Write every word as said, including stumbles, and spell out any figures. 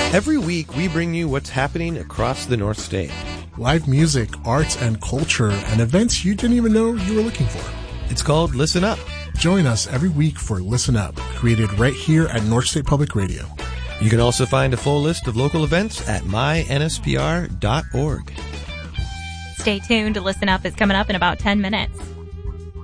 Every week, we bring you what's happening across the North State. Live music, arts and culture, and events you didn't even know you were looking for. It's called Listen Up. Join us every week for Listen Up, created right here at North State Public Radio. You can also find a full list of local events at my n s p r dot org. Stay tuned. Listen Up is coming up in about ten minutes.